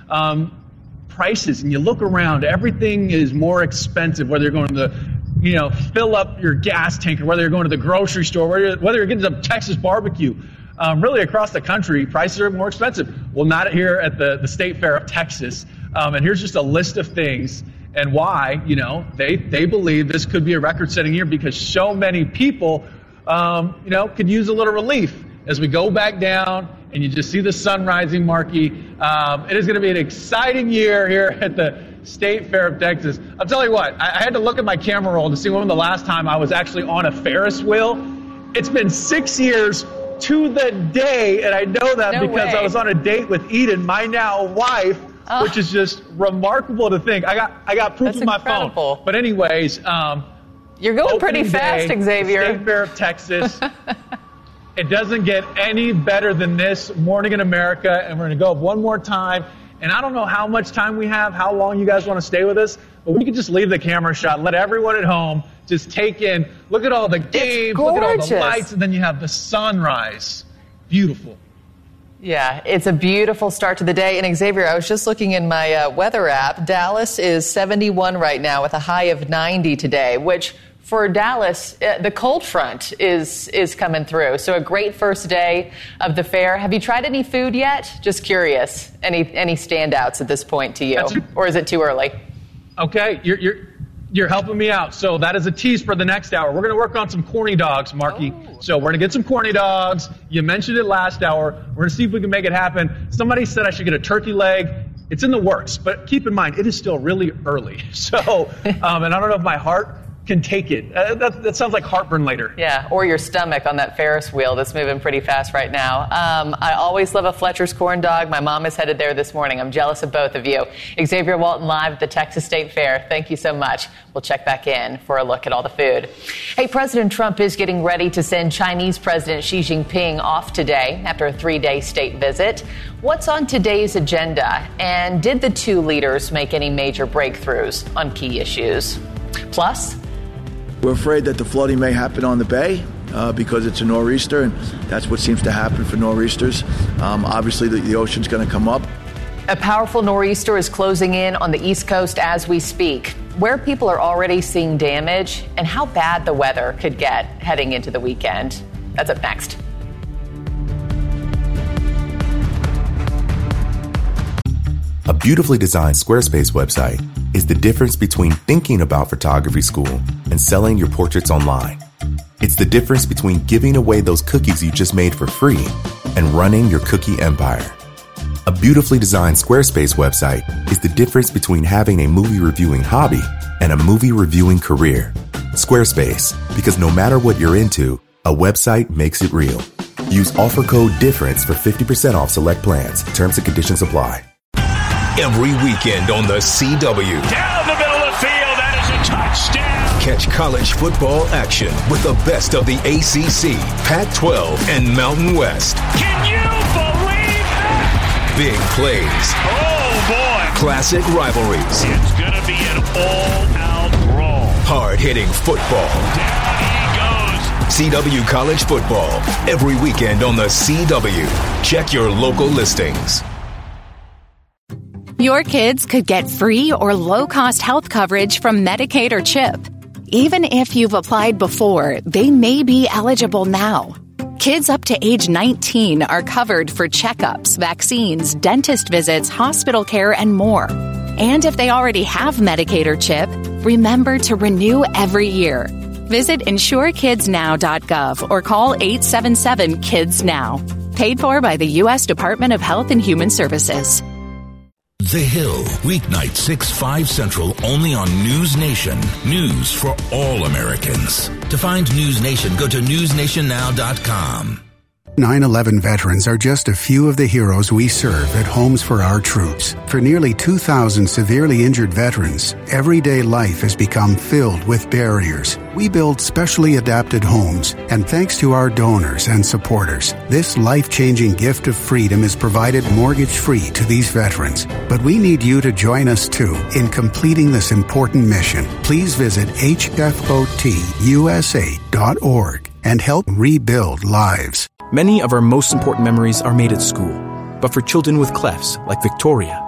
prices, and you look around, everything is more expensive, whether you're going to fill up your gas tank, or whether you're going to the grocery store, whether you're getting some Texas barbecue. Really across the country, prices are more expensive. Well, not here at the State Fair of Texas. And here's just a list of things and why, they believe this could be a record-setting year, because so many people, could use a little relief as we go back down and you just see the sun rising, Marky. It is going to be an exciting year here at the State Fair of Texas. I'll tell you what, I had to look at my camera roll to see when the last time I was actually on a Ferris wheel. It's been 6 years to the day, and I know that because I was on a date with Eden, my now wife, which is just remarkable to think. I got proof in my phone. But anyways, you're going pretty fast, Xavier. State Fair of Texas. It doesn't get any better than this. Morning in America, and we're going to go one more time. And I don't know how much time we have, how long you guys want to stay with us, but we can just leave the camera shot, let everyone at home just take in, look at all the games, look at all the lights, and then you have the sunrise. Beautiful. Yeah, it's a beautiful start to the day. And Xavier, I was just looking in my weather app. Dallas is 71 right now with a high of 90 today, which for Dallas, the cold front is coming through. So a great first day of the fair. Have you tried any food yet? Just curious. Any standouts at this point to you? Or is it too early? Okay, you're helping me out. So that is a tease for the next hour. We're going to work on some corny dogs, Marky. So we're going to get some corny dogs. You mentioned it last hour. We're going to see if we can make it happen. Somebody said I should get a turkey leg. It's in the works, but keep in mind, it is still really early. So, and I don't know if my heart can take it. That sounds like heartburn later. Yeah, or your stomach on that Ferris wheel that's moving pretty fast right now. I always love a Fletcher's corn dog. My mom is headed there this morning. I'm jealous of both of you. Xavier Walton live at the Texas State Fair. Thank you so much. We'll check back in for a look at all the food. Hey, President Trump is getting ready to send Chinese President Xi Jinping off today after a 3-day state visit. What's on today's agenda? And did the two leaders make any major breakthroughs on key issues? Plus, we're afraid that the flooding may happen on the bay because it's a nor'easter, and that's what seems to happen for nor'easters. Obviously, the ocean's going to come up. A powerful nor'easter is closing in on the East Coast as we speak. Where people are already seeing damage and how bad the weather could get heading into the weekend. That's up next. A beautifully designed Squarespace website is the difference between thinking about photography school and selling your portraits online. It's the difference between giving away those cookies you just made for free and running your cookie empire. A beautifully designed Squarespace website is the difference between having a movie reviewing hobby and a movie reviewing career. Squarespace, because no matter what you're into, a website makes it real. Use offer code DIFFERENCE for 50% off select plans. Terms and conditions apply. Every weekend on the CW. Down the middle of the field, that is a touchdown. Catch college football action with the best of the ACC, Pac-12, and Mountain West. Can you believe that? Big plays. Oh, boy. Classic rivalries. It's going to be an all-out brawl. Hard-hitting football. Down he goes. CW College Football. Every weekend on the CW. Check your local listings. Your kids could get free or low-cost health coverage from Medicaid or CHIP. Even if you've applied before, they may be eligible now. Kids up to age 19 are covered for checkups, vaccines, dentist visits, hospital care, and more. And if they already have Medicaid or CHIP, remember to renew every year. Visit insurekidsnow.gov or call 877-KIDS-NOW. Paid for by the U.S. Department of Health and Human Services. The Hill, weeknight 6-5 Central, only on News Nation. News for all Americans. To find News Nation, go to newsnationnow.com. 9/11 veterans are just a few of the heroes we serve at Homes for Our Troops. For nearly 2,000 severely injured veterans, everyday life has become filled with barriers. We build specially adapted homes, and thanks to our donors and supporters, this life-changing gift of freedom is provided mortgage-free to these veterans. But we need you to join us, too, in completing this important mission. Please visit hfotusa.org and help rebuild lives. Many of our most important memories are made at school. But for children with clefts, like Victoria,